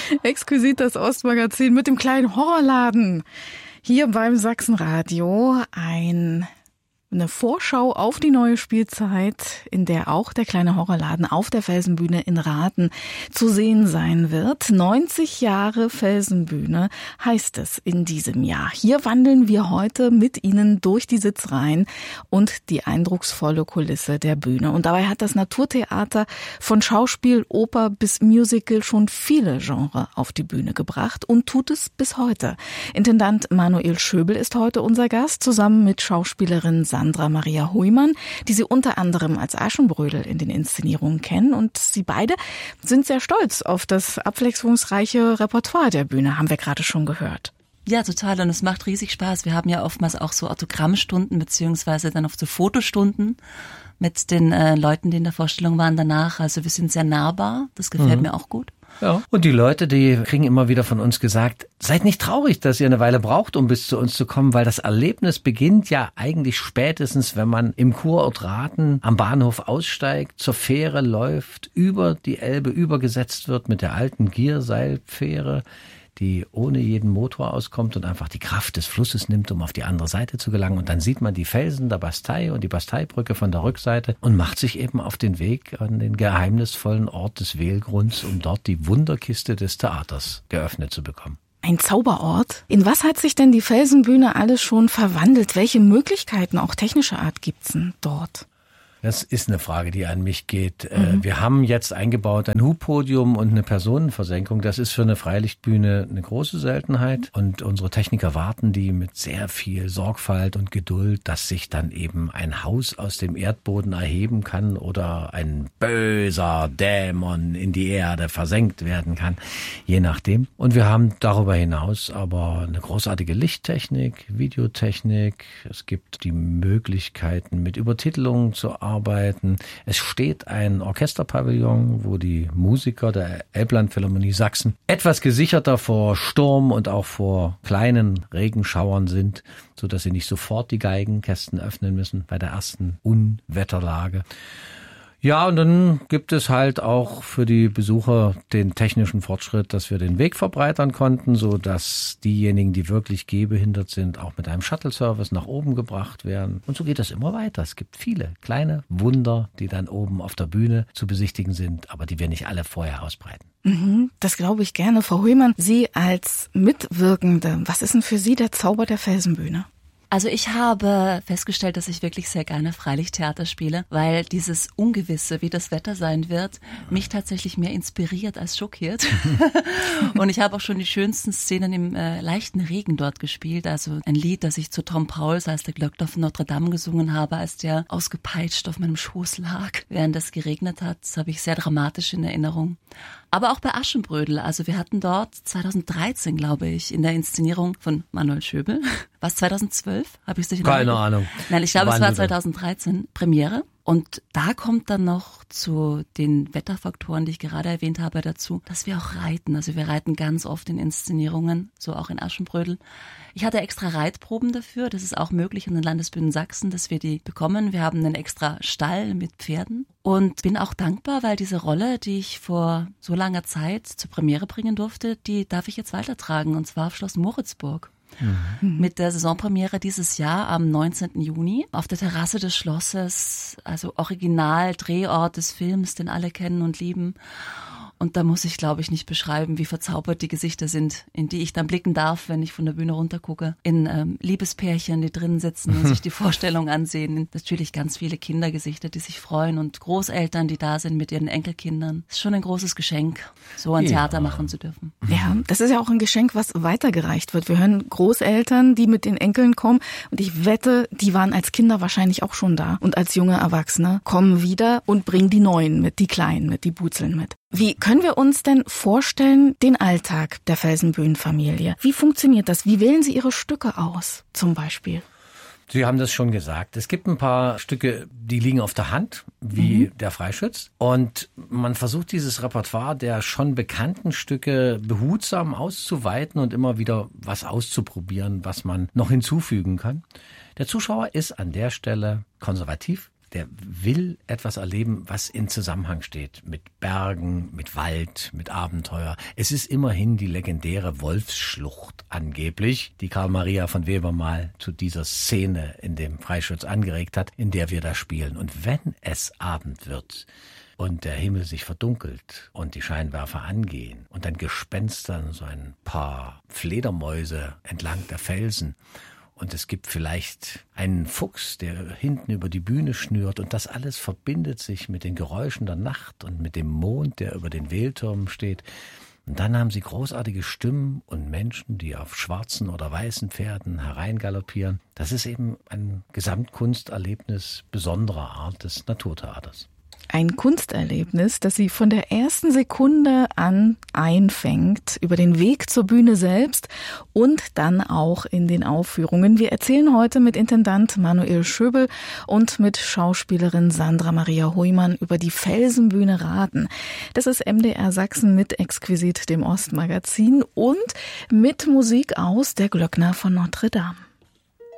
Exquisit das Ostmagazin mit dem kleinen Horrorladen. Hier beim Sachsenradio eine Vorschau auf die neue Spielzeit, in der auch der kleine Horrorladen auf der Felsenbühne in Rathen zu sehen sein wird. 90 Jahre Felsenbühne heißt es in diesem Jahr. Hier wandeln wir heute mit Ihnen durch die Sitzreihen und die eindrucksvolle Kulisse der Bühne. Und dabei hat das Naturtheater von Schauspiel, Oper bis Musical schon viele Genres auf die Bühne gebracht und tut es bis heute. Intendant Manuel Schöbel ist heute unser Gast, zusammen mit Schauspielerin Sandra Maria Huymann, die Sie unter anderem als Aschenbrödel in den Inszenierungen kennen. Und Sie beide sind sehr stolz auf das abwechslungsreiche Repertoire der Bühne, haben wir gerade schon gehört. Ja, total. Und es macht riesig Spaß. Wir haben ja oftmals auch so Autogrammstunden beziehungsweise dann oft so Fotostunden mit den Leuten, die in der Vorstellung waren danach. Also wir sind sehr nahbar. Das gefällt mir auch gut. Ja. Und die Leute, die kriegen immer wieder von uns gesagt, seid nicht traurig, dass ihr eine Weile braucht, um bis zu uns zu kommen, weil das Erlebnis beginnt ja eigentlich spätestens, wenn man im Kurort Rathen am Bahnhof aussteigt, zur Fähre läuft, über die Elbe übergesetzt wird mit der alten Gierseilfähre, die ohne jeden Motor auskommt und einfach die Kraft des Flusses nimmt, um auf die andere Seite zu gelangen. Und dann sieht man die Felsen der Bastei und die Basteibrücke von der Rückseite und macht sich eben auf den Weg an den geheimnisvollen Ort des Wehlgrunds, um dort die Wunderkiste des Theaters geöffnet zu bekommen. Ein Zauberort? In was hat sich denn die Felsenbühne alles schon verwandelt? Welche Möglichkeiten, auch technischer Art, gibt's denn dort? Das ist eine Frage, die an mich geht. Wir haben jetzt eingebaut ein Hubpodium und eine Personenversenkung. Das ist für eine Freilichtbühne eine große Seltenheit. Und unsere Techniker warten die mit sehr viel Sorgfalt und Geduld, dass sich dann eben ein Haus aus dem Erdboden erheben kann oder ein böser Dämon in die Erde versenkt werden kann, je nachdem. Und wir haben darüber hinaus aber eine großartige Lichttechnik, Videotechnik. Es gibt die Möglichkeiten, mit Übertitelungen zu arbeiten. Es steht ein Orchesterpavillon, wo die Musiker der Elblandphilharmonie Sachsen etwas gesicherter vor Sturm und auch vor kleinen Regenschauern sind, sodass sie nicht sofort die Geigenkästen öffnen müssen bei der ersten Unwetterlage. Ja, und dann gibt es halt auch für die Besucher den technischen Fortschritt, dass wir den Weg verbreitern konnten, so dass diejenigen, die wirklich gehbehindert sind, auch mit einem Shuttle-Service nach oben gebracht werden. Und so geht das immer weiter. Es gibt viele kleine Wunder, die dann oben auf der Bühne zu besichtigen sind, aber die wir nicht alle vorher ausbreiten. Das glaube ich gerne. Frau Huymann, Sie als Mitwirkende, was ist denn für Sie der Zauber der Felsenbühne? Also ich habe festgestellt, dass ich wirklich sehr gerne Freilichttheater spiele, weil dieses Ungewisse, wie das Wetter sein wird, mich tatsächlich mehr inspiriert als schockiert. Und ich habe auch schon die schönsten Szenen im leichten Regen dort gespielt. Also ein Lied, das ich zu Tom Pauls als der Glöckner von Notre Dame gesungen habe, als der ausgepeitscht auf meinem Schoß lag, während es geregnet hat. Das habe ich sehr dramatisch in Erinnerung. Aber auch bei Aschenbrödel. Also wir hatten dort 2013, glaube ich, in der Inszenierung von Manuel Schöbel. Was, 2012? Habe ich es nicht? Keine Ahnung. Nein, ich glaube, es war 2013 Premiere. Und da kommt dann noch zu den Wetterfaktoren, die ich gerade erwähnt habe, dazu, dass wir auch reiten. Also wir reiten ganz oft in Inszenierungen, so auch in Aschenbrödel. Ich hatte extra Reitproben dafür. Das ist auch möglich in den Landesbühnen Sachsen, dass wir die bekommen. Wir haben einen extra Stall mit Pferden. Und bin auch dankbar, weil diese Rolle, die ich vor so langer Zeit zur Premiere bringen durfte, die darf ich jetzt weitertragen. Und zwar auf Schloss Moritzburg. Mit der Saisonpremiere dieses Jahr am 19. Juni auf der Terrasse des Schlosses, also Original Drehort des Films, den alle kennen und lieben. Und da muss ich, glaube ich, nicht beschreiben, wie verzaubert die Gesichter sind, in die ich dann blicken darf, wenn ich von der Bühne runtergucke. In Liebespärchen, die drinnen sitzen und sich die Vorstellung ansehen. Natürlich ganz viele Kindergesichter, die sich freuen und Großeltern, die da sind mit ihren Enkelkindern. Es ist schon ein großes Geschenk, so ein Theater machen zu dürfen. Ja, das ist ja auch ein Geschenk, was weitergereicht wird. Wir hören Großeltern, die mit den Enkeln kommen. Und ich wette, die waren als Kinder wahrscheinlich auch schon da. Und als junge Erwachsene kommen wieder und bringen die Neuen mit, die Kleinen mit, die Butzeln mit. Wie können wir uns denn vorstellen, den Alltag der Felsenbühnenfamilie? Wie funktioniert das? Wie wählen Sie Ihre Stücke aus, zum Beispiel? Sie haben das schon gesagt. Es gibt ein paar Stücke, die liegen auf der Hand, wie der Freischütz. Und man versucht dieses Repertoire der schon bekannten Stücke behutsam auszuweiten und immer wieder was auszuprobieren, was man noch hinzufügen kann. Der Zuschauer ist an der Stelle konservativ. der will etwas erleben, was in Zusammenhang steht mit Bergen, mit Wald, mit Abenteuer. Es ist immerhin die legendäre Wolfsschlucht angeblich, die Karl Maria von Weber mal zu dieser Szene in dem Freischütz angeregt hat, in der wir da spielen. Und wenn es Abend wird und der Himmel sich verdunkelt und die Scheinwerfer angehen und dann gespenstern so ein paar Fledermäuse entlang der Felsen und es gibt vielleicht einen Fuchs, der hinten über die Bühne schnürt und das alles verbindet sich mit den Geräuschen der Nacht und mit dem Mond, der über den Wehltürmen steht. Und dann haben sie großartige Stimmen und Menschen, die auf schwarzen oder weißen Pferden hereingaloppieren. Das ist eben ein Gesamtkunsterlebnis besonderer Art des Naturtheaters. Ein Kunsterlebnis, das Sie von der ersten Sekunde an einfängt, über den Weg zur Bühne selbst und dann auch in den Aufführungen. Wir erzählen heute mit Intendant Manuel Schöbel und mit Schauspielerin Sandra Maria Heumann über die Felsenbühne Raten. Das ist MDR Sachsen mit Exquisit, dem Ostmagazin und mit Musik aus Der Glöckner von Notre Dame.